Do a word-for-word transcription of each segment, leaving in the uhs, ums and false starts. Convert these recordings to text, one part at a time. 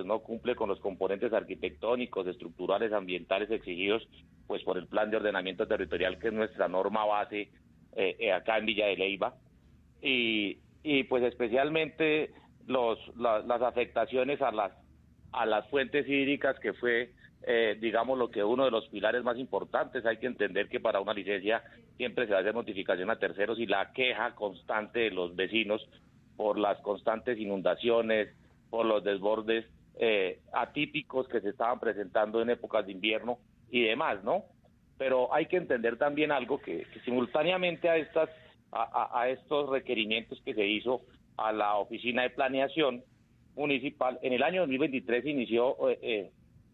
no cumple con los componentes arquitectónicos, estructurales, ambientales exigidos pues por el Plan de Ordenamiento Territorial, que es nuestra norma base eh, eh, acá en Villa de Leyva, y, y pues especialmente los la, las afectaciones a las a las fuentes hídricas, que fue eh, digamos lo que uno de los pilares más importantes. Hay que entender que para una licencia siempre se hace notificación a terceros, y la queja constante de los vecinos por las constantes inundaciones, por los desbordes eh, atípicos que se estaban presentando en épocas de invierno y demás, ¿no? Pero hay que entender también algo, que, que simultáneamente a estas a, a, a estos requerimientos que se hizo a la Oficina de Planeación Municipal, en el año dos mil veintitrés inició eh, eh,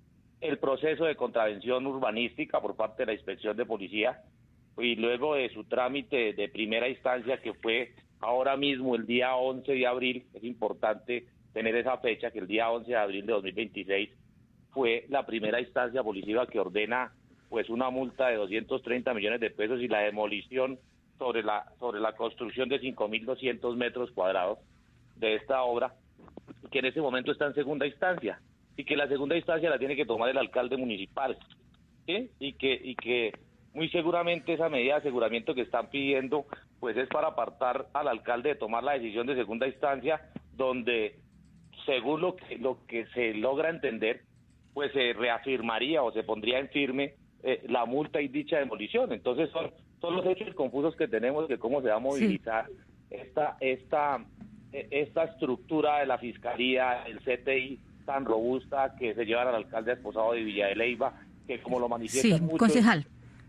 el proceso de contravención urbanística por parte de la Inspección de Policía, y luego de su trámite de primera instancia, que fue ahora mismo el día once de abril, es importante tener esa fecha, que el día once de abril de dos mil veintiséis fue la primera instancia policiva que ordena pues una multa de doscientos treinta millones de pesos y la demolición sobre la sobre la construcción de cinco mil doscientos metros cuadrados de esta obra, que en ese momento está en segunda instancia, y que la segunda instancia la tiene que tomar el alcalde municipal, ¿sí? Y que y que muy seguramente esa medida de aseguramiento que están pidiendo pues es para apartar al alcalde de tomar la decisión de segunda instancia, donde según lo que lo que se logra entender, pues se reafirmaría o se pondría en firme eh, la multa y dicha demolición. Entonces son son los hechos confusos que tenemos de cómo se va a movilizar sí. esta esta esta estructura de la Fiscalía, el C T I tan robusta que se llevan al alcalde esposado de Villa de Leyva, que como lo manifiestan sí, muchos... concejal.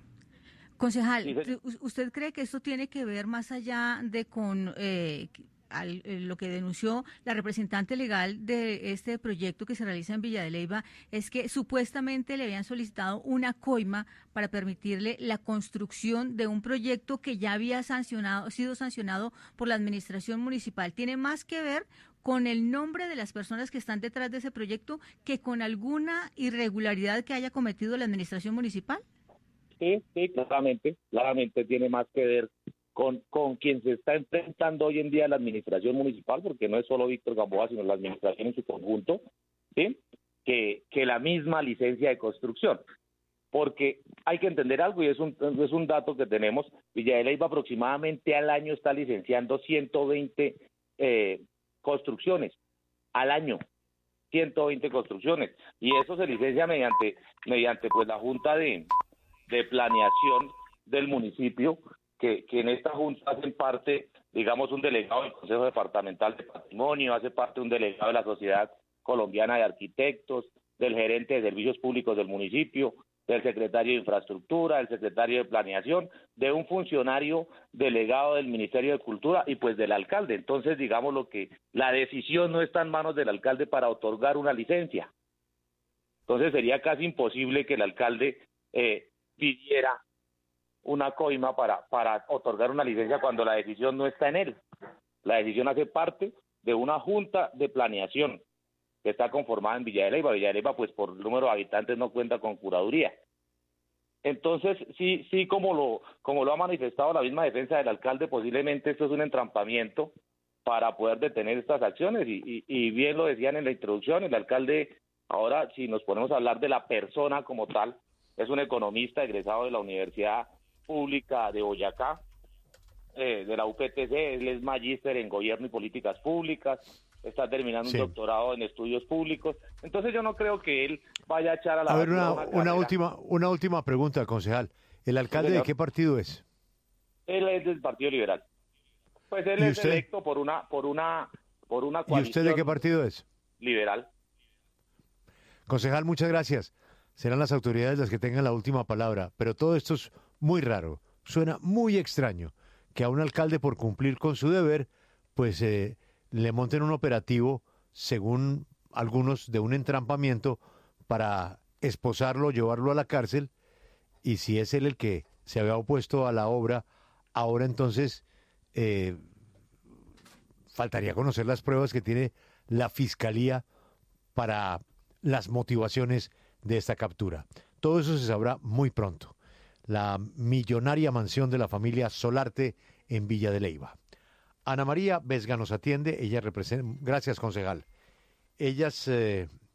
Concejal, sí, ¿usted cree que esto tiene que ver más allá de con eh, al, eh, lo que denunció la representante legal de este proyecto que se realiza en Villa de Leyva? Es que supuestamente le habían solicitado una coima para permitirle la construcción de un proyecto que ya había sancionado, sido sancionado por la administración municipal. ¿Tiene más que ver con el nombre de las personas que están detrás de ese proyecto que con alguna irregularidad que haya cometido la administración municipal? Sí, sí, claramente, claramente tiene más que ver con, con quien se está enfrentando hoy en día la administración municipal, porque no es solo Víctor Gamboa, sino la administración en su conjunto, ¿sí? que, que la misma licencia de construcción. Porque hay que entender algo, y es un, es un dato que tenemos: Villa de Leyva aproximadamente al año está licenciando ciento veinte eh, construcciones, al año, ciento veinte construcciones, y eso se licencia mediante, mediante pues la Junta de... de planeación del municipio, que, que en esta junta hacen parte, digamos, un delegado del Consejo Departamental de Patrimonio, hace parte un delegado de la Sociedad Colombiana de Arquitectos, del gerente de servicios públicos del municipio, del secretario de Infraestructura, del secretario de Planeación, de un funcionario delegado del Ministerio de Cultura y pues del alcalde. Entonces, digamos lo que la decisión no está en manos del alcalde para otorgar una licencia. Entonces sería casi imposible que el alcalde eh, pidiera una coima para, para otorgar una licencia cuando la decisión no está en él. La decisión hace parte de una junta de planeación que está conformada en Villa de Leyva. Villa de Leyva, pues por número de habitantes, no cuenta con curaduría. Entonces, sí, sí, como lo, como lo ha manifestado la misma defensa del alcalde, posiblemente esto es un entrampamiento para poder detener estas acciones, y, y, y bien lo decían en la introducción, el alcalde, ahora si nos ponemos a hablar de la persona como tal, es un economista egresado de la Universidad Pública de Boyacá, eh, de la U P T C, él es magíster en Gobierno y Políticas Públicas, está terminando sí. un doctorado en Estudios Públicos. Entonces yo no creo que él vaya a echar a la... A ver, una, una, una, última, una última pregunta, concejal. ¿El alcalde sí, de qué partido es? Él es del Partido Liberal. Pues él es usted? electo por una, por una, por una coalición... ¿Y usted de qué partido es? Liberal. Concejal, muchas gracias. Serán las autoridades las que tengan la última palabra, pero todo esto es muy raro, suena muy extraño, que a un alcalde por cumplir con su deber, pues eh, le monten un operativo, según algunos, de un entrampamiento para esposarlo, llevarlo a la cárcel, y si es él el que se había opuesto a la obra, ahora entonces eh, faltaría conocer las pruebas que tiene la Fiscalía para las motivaciones de esta captura. Todo eso se sabrá muy pronto. La millonaria mansión de la familia Solarte en Villa de Leyva. Ana María Vesga nos atiende, ella representa, gracias concejal. Ella es eh,